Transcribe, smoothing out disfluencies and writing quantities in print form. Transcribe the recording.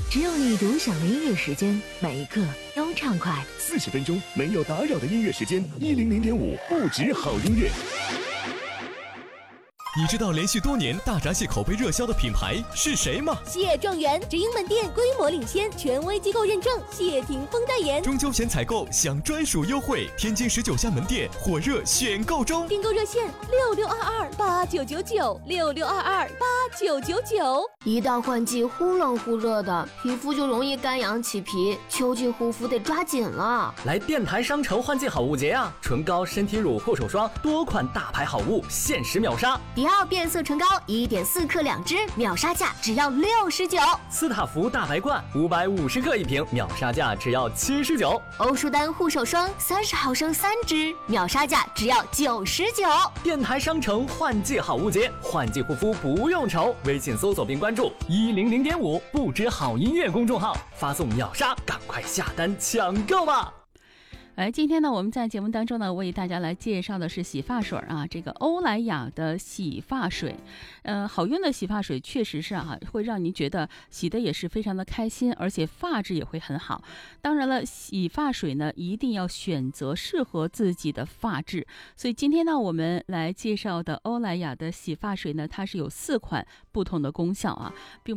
只有你独享的音乐时间，每一刻都畅快。 40分钟没有打扰的音乐时间，100.5不止好音乐。 你知道连续多年大闸蟹口碑热销的品牌是谁吗？ 蟹状元直营门店规模领先，权威机构认证，谢霆锋代言。 中秋前采购享专属优惠，天津19家门店火热选购中。 订购热线66228999，66228999。 一到换季忽冷忽热的，皮肤就容易干痒起皮，秋季护肤得抓紧了。 来电台商城换季好物节啊！唇膏、身体乳、护手霜多款大牌好物限时秒杀。 迪奥变色唇膏1.4克2支，秒杀价只要69。 斯塔芙大白罐550克1瓶，秒杀价只要79。 欧舒丹护手霜30毫升3支，秒杀价只要99。 电台商城换季好物节，换季护肤不用愁。微信搜索并关注100.5不止好音乐公众号，发送秒杀，赶快下单抢购吧！ 今天呢，我们在节目当中呢，为大家来介绍的是洗发水啊，这个欧莱雅的洗发水，好用的洗发水确实是会让您觉得洗的也是非常的开心，而且发质也会很好。当然了，洗发水呢一定要选择适合自己的发质，所以今天呢，我们来介绍的欧莱雅的洗发水呢，它是有4款不同的功效啊，并